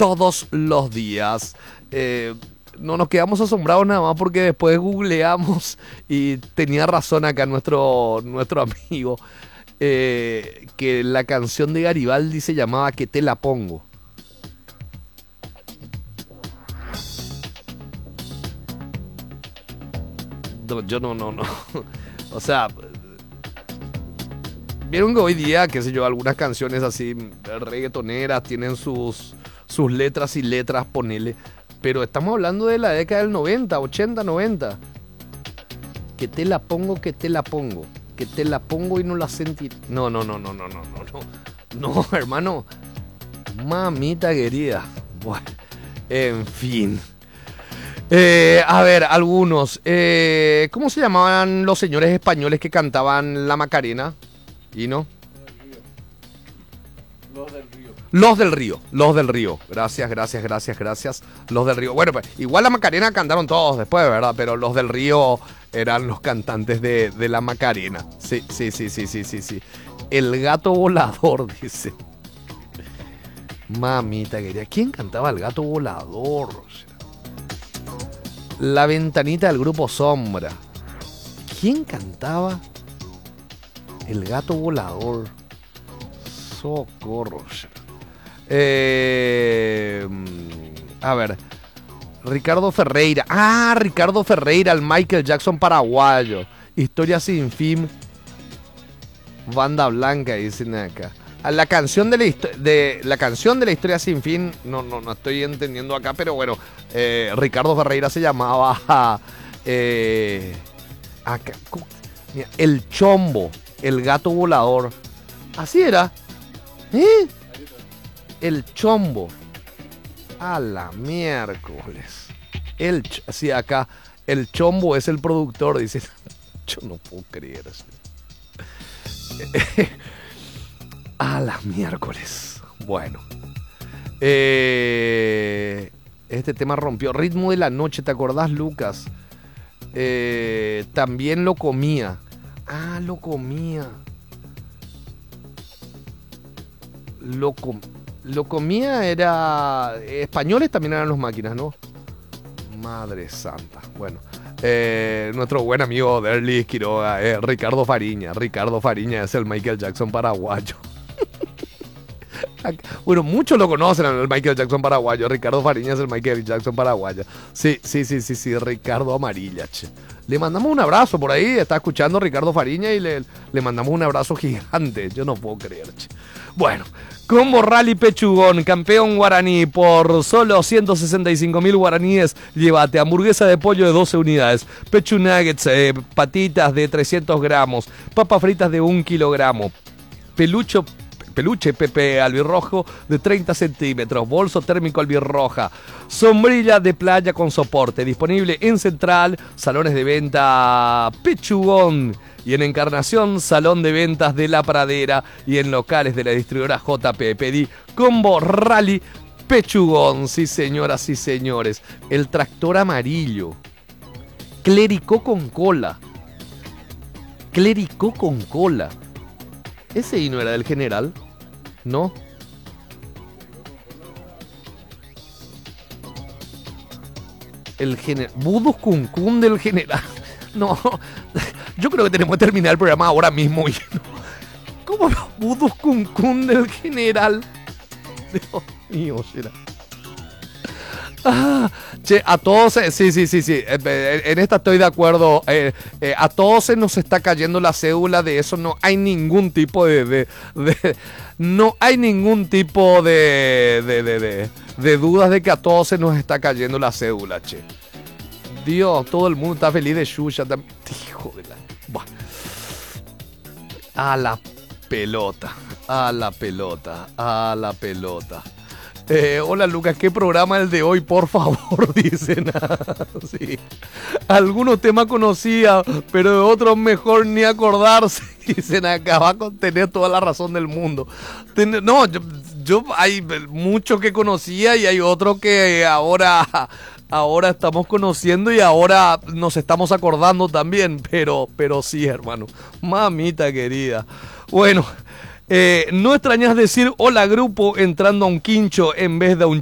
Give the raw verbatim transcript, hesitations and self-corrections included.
todos los días. Eh, no nos quedamos asombrados nada más porque después googleamos y tenía razón acá nuestro, nuestro amigo, eh, que la canción de Garibaldi se llamaba Que te la pongo. No, yo no, no, no. O sea, vieron que hoy día, qué sé yo, algunas canciones así reggaetoneras tienen sus, sus letras y letras, ponele. Pero estamos hablando de la década del noventa, ochenta, noventa. Que te la pongo, que te la pongo. Que te la pongo y no la sentí. No, no, no, no, no, no, no. No, hermano. Mamita querida. Bueno, en fin. Eh, a ver, algunos. Eh, ¿Cómo se llamaban los señores españoles que cantaban la Macarena? ¿Y no? Los del Río. Los del Río, los del Río. Gracias, gracias, gracias, gracias. Los del Río. Bueno, pues igual la Macarena cantaron todos después, ¿verdad? Pero los del Río eran los cantantes de, de la Macarena. Sí, sí, sí, sí, sí, sí, sí. El gato volador, dice. Mamita querida. ¿Quién cantaba el gato volador? La ventanita del grupo Sombra. ¿Quién cantaba el gato volador? Socorro. Eh, a ver, Ricardo Ferreira. Ah, Ricardo Ferreira, el Michael Jackson paraguayo. Historia sin fin. Banda blanca, dicen acá. La canción de la, de la canción de la historia sin fin, no, no, no estoy entendiendo acá, pero bueno, eh, Ricardo Ferreira se llamaba eh, acá, mira, El Chombo, el gato volador. Así era. ¿Eh? El Chombo. A la miércoles. El, así acá, el Chombo es el productor, dice. Yo no puedo creer eso. A la miércoles. Bueno. Eh, este tema rompió. Ritmo de la noche, ¿te acordás, Lucas? Eh, también lo comía. Ah, lo comía. Lo, com lo comía era... Españoles también eran los máquinas, ¿no? Madre santa. Bueno. Eh, nuestro buen amigo Derlis Quiroga, eh, Ricardo Fariña. Ricardo Fariña es el Michael Jackson paraguayo. Bueno, muchos lo conocen al Michael Jackson paraguayo. Ricardo Fariña es el Michael Jackson paraguayo. Sí, sí, sí, sí, sí, Ricardo Amarilla, che. Le mandamos un abrazo por ahí. Está escuchando Ricardo Fariña y le, le mandamos un abrazo gigante. Yo no puedo creer, che. Bueno, Combo Rally Pechugón, campeón guaraní. Por solo ciento sesenta y cinco mil guaraníes, llévate hamburguesa de pollo de doce unidades, pechu nuggets, eh, patitas de trescientos gramos, papas fritas de un kilogramo, pelucho peluche Pepe albirrojo de treinta centímetros, bolso térmico albirroja, sombrilla de playa con soporte, disponible en Central, salones de venta Pechugón, y en Encarnación, salón de ventas de La Pradera, y en locales de la distribuidora J P. Pedí Combo Rally Pechugón. Sí, señoras y señores. El tractor amarillo. Clericó con cola. Clericó con cola. ¿Ese himno era del general? ¿No? El general... Budus Cuncún del general. No, yo creo que tenemos que terminar el programa ahora mismo. ¿Cómo los Budus Cuncún del general? Dios mío, será. Ah, che, a todos, sí, sí, sí, sí, en esta estoy de acuerdo. Eh, eh, a todos se nos está cayendo la cédula, de eso no hay ningún tipo de, de, de no hay ningún tipo de, de, de, de, de dudas de que a todos se nos está cayendo la cédula, che. Dios, todo el mundo está feliz de Xuxa. Hijo de la... Buah. A la pelota, a la pelota, a la pelota. Eh, hola Lucas, ¿qué programa es el de hoy? Por favor, dicen. Sí. Algunos temas conocía, pero de otros mejor ni acordarse. Dicen acá, va a contener toda la razón del mundo. Ten, no, yo, yo hay muchos que conocía y hay otros que ahora, ahora estamos conociendo y ahora nos estamos acordando también. Pero, pero sí, hermano. Mamita querida. Bueno. Eh, no extrañas decir hola grupo entrando a un quincho en vez de a un